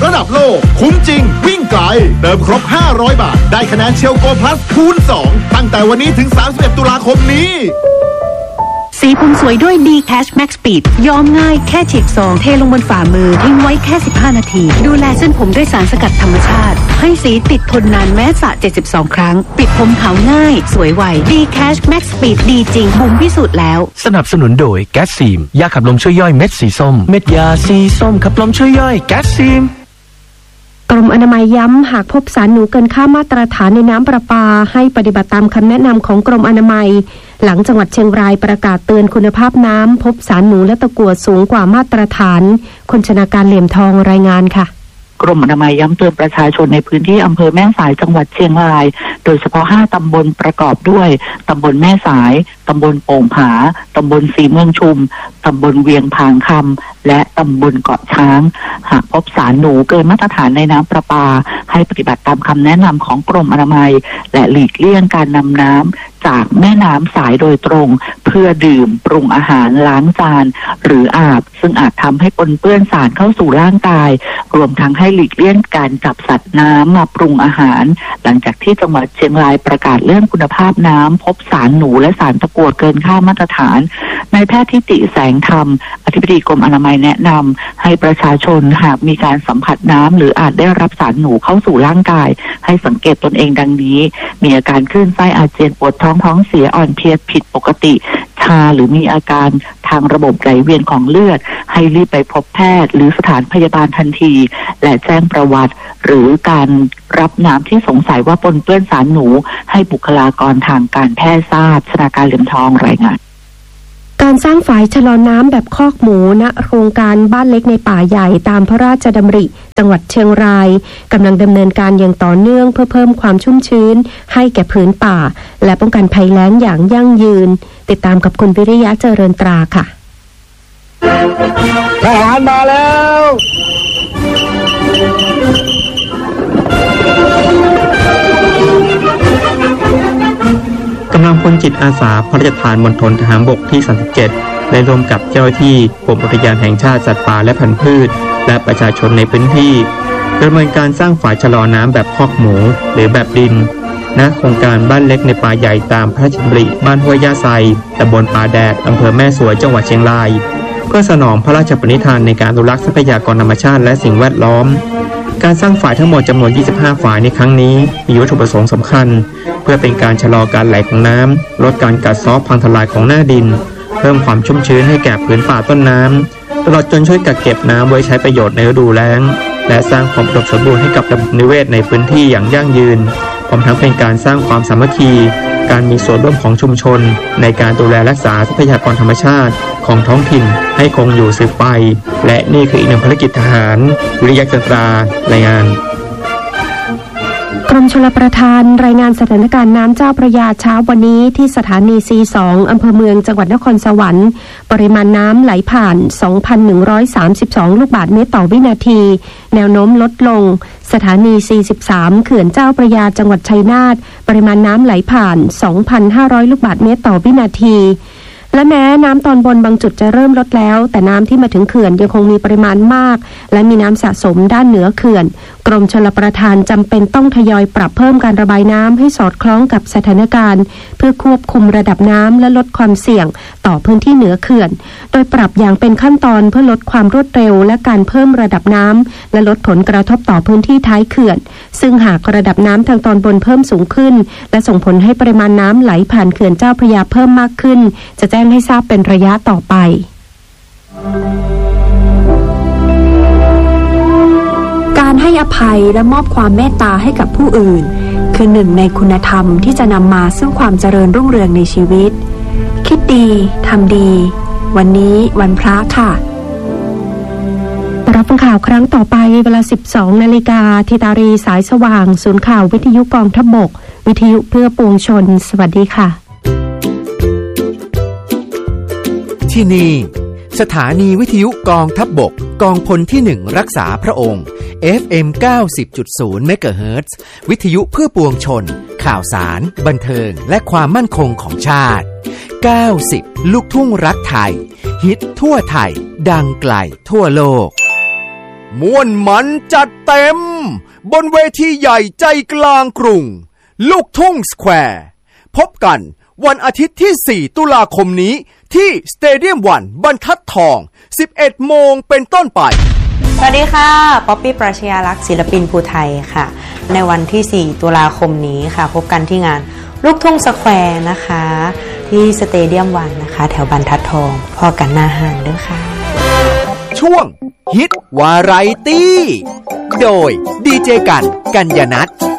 ระดับโลกคุ้มจริงวิ่งไกลเติมครบ500 บาทได้คะแนนเชลโกพลัสคูณ2ตั้งแต่วันนี้ถึง31 ตุลาคมนี้สีผมสวยด้วย D-Cash Max Speed ย้อมง่ายแค่ฉีดซองเทลงบนฝ่ามือทิ้งไว้แค่15 นาทีดูแลเส้นผมด้วยสารสกัดธรรมชาติให้สีติดทนนานแม้สระ72 ครั้งปิดผมขาวง่ายสวยไว D-Cash Max Speed ดีจริงบุ๋มพิสูจน์แล้วสนับสนุนโดยแก๊สซีมยาขับลมช่วยย่อยเม็ดสีส้มเม็ดยาสีส้มขับลมช่วยย่อยแก๊สซีมกรมอนามัยย้ำหากพบสารหนูเกินค่ามาตรฐานในน้ำประปาให้ปฏิบัติตามคำแนะนำของกรมอนามัยหลังจังหวัดเชียงรายประกาศเตือนคุณภาพน้ำพบสารหนูและตะกั่วสูงกว่ามาตรฐานคุณชนาการเหลี่ยมทองรายงานค่ะกรมอนามัยย้ำเตือนประชาชนในพื้นที่อำเภอแม่สายจังหวัดเชียงรายโดยเฉพาะ5ตำบลประกอบด้วยตำบลแม่สายตำบลโป่งผาตำบลสีเมืองชุมตำบลเวียงผางคำและตำบลเกาะช้างหากพบสารหนูเกินมาตรฐานในน้ำประปาให้ปฏิบัติตามคำแนะนำของกรมอนามัยและหลีกเลี่ยงการนำน้ำจากแม่น้ำสายโดยตรงเพื่อดื่มปรุงอาหารล้างจานหรืออาบซึ่งอาจทำให้ปนเปื้อนสารเข้าสู่ร่างกายรวมทั้งให้หลีกเลี่ยงการจับสัตว์น้ำมาปรุงอาหารหลังจากที่จังหวัดเชียงรายประกาศเรื่องคุณภาพน้ำพบสารหนูและสารตะกั่วเกินค่ามาตรฐานนายแพทย์ทิติแสงธรรมอธิบดีกรมอนามัยแนะนำให้ประชาชนหากมีการสัมผัสน้ำหรืออาจได้รับสารหนูเข้าสู่ร่างกายให้สังเกตตนเองดังนี้มีอาการคลื่นไส้อาเจียนปวดท้องเสียอ่อนเพลียผิดปกติชาหรือมีอาการทางระบบไหลเวียนของเลือดให้รีบไปพบแพทย์หรือสถานพยาบาลทันทีและแจ้งประวัติหรือการรับน้ำที่สงสัยว่าปนเปื้อนสารหนูให้บุคลากรทางการแพทย์ทราบชนาการเหลี่ยมทองรายงานการสร้างฝายชะลอน้ำแบบคอกหมูณโครงการบ้านเล็กในป่าใหญ่ตามพระราชดำริจังหวัดเชียงรายกำลังดำเนินการอย่างต่อเนื่องเพื่อเพิ่มความชุ่มชื้นให้แก่พื้นป่าและป้องกันภัยแล้งอย่างยั่งยืนติดตามกับคุณวิริยะเจริญตราค่ะทหารมาแล้วกำลังพลจิตอาสาพระราชทานมณฑลทหารบกที่37ได้ร่วมกับเจ้าหน้าที่กรมอุทยานแห่งชาติสัตว์ป่าและพันธุ์พืชและประชาชนในพื้นที่ดำเนินการสร้างฝายชะลอน้ำแบบคอกหมูหรือแบบดินณโครงการบ้านเล็กในป่าใหญ่ตามพระราชดำริบ้านห้วยย่าไซตำบลป่าแดดอำเภอแม่สวยจังหวัดเชียงรายเพื่อสนองพระราชปณิธานในการอนุรักษ์ทรัพยากรธรรมชาติและสิ่งแวดล้อมการสร้างฝายทั้งหมดจำนวน25ฝายในครั้งนี้มีวัตถุประสงค์สำคัญเพื่อเป็นการชะลอการไหลของน้ำลดการกัดเซาะพังทลายของหน้าดินเพิ่มความชุ่มชื้นให้แก่ผืนป่าต้นน้ำตลอดจนช่วยกักเก็บน้ำไว้ใช้ประโยชน์ในฤดูแล้งและสร้างความอุดมสมบูรณ์ให้กับระบบนิเวศในพื้นที่อย่างยั่งยืนพร้อมทั้งเป็นการสร้างความสามัคคีการมีส่วนร่วมของชุมชนในการดูแลรักษาทรัพยากรธรรมชาติของท้องถิ่นให้คงอยู่สืบไปและนี่คืออีกหนึ่งภารกิจทหารวิริยะจันทรารายงานกรมชลประทานรายงานสถานการณ์น้ำเจ้าพระยาเช้าวันนี้ที่สถานี C2 อำเภอเมืองจังหวัดนครสวรรค์ปริมาณน้ำไหลผ่าน 2,132 ลูกบาศก์เมตรต่อวินาทีแนวโน้มลดลงสถานี 43 เขื่อนเจ้าพระยาจังหวัดชัยนาทปริมาณน้ำไหลผ่าน 2,500 ลูกบาศก์เมตรต่อวินาทีและแม้น้ำตอนบนบางจุดจะเริ่มลดแล้วแต่น้ำที่มาถึงเขื่อนยังคงมีปริมาณมากและมีน้ำสะสมด้านเหนือเขื่อนกรมชลประทานจำเป็นต้องทยอยปรับเพิ่มการระบายน้ำให้สอดคล้องกับสถานการณ์เพื่อควบคุมระดับน้ำและลดความเสี่ยงต่อพื้นที่เหนือเขื่อนโดยปรับอย่างเป็นขั้นตอนเพื่อลดความรวดเร็วและการเพิ่มระดับน้ำและลดผลกระทบต่อพื้นที่ท้ายเขื่อนซึ่งหากระดับน้ำทางตอนบนเพิ่มสูงขึ้นและส่งผลให้ปริมาณน้ำไหลผ่านเขื่อนเจ้าพระยาเพิ่มมากขึ้นจะแจ้งให้ทราบเป็นระยะต่อไปการให้อภัยและมอบความเมตตาให้กับผู้อื่นคือหนึ่งในคุณธรรมที่จะนำมาซึ่งความเจริญรุ่งเรืองในชีวิตคิดดีทำดีวันนี้วันพระค่ะรับฟังข่าวครั้งต่อไปเวลา 12 นาฬิกาธิตารีสายสว่างศูนย์ข่าววิทยุกองทัพบกวิทยุเพื่อปวงชนสวัสดีค่ะที่นี่สถานีวิทยุกองทัพบกกองพลที่1รักษาพระองค์ FM 90.0 เมกะเฮิรตซ์ วิทยุเพื่อปวงชนข่าวสารบันเทิงและความมั่นคงของชาติ90ลูกทุ่งรักไทยฮิตทั่วไทยดังไกลทั่วโลกม่วนมันจัดเต็มบนเวทีใหญ่ใจกลางกรุงลูกทุ่งสแควร์พบกันวันอาทิตย์ที่4ตุลาคมนี้ที่สเตเดียมวันบรรทัดทอง 11 โมงเป็นต้นไปสวัสดีค่ะป๊อปปี้ปรัชญาลักษณ์ศิลปินภูไทยค่ะในวันที่4ตุลาคมนี้ค่ะพบกันที่งานลูกทุ่งสแควร์นะคะที่สเตเดียมวันนะคะแถวบรรทัดทองพอกันหน้าห้างด้วยค่ะช่วงฮิตวาไรตี้โดยดีเจกันกัญญนัท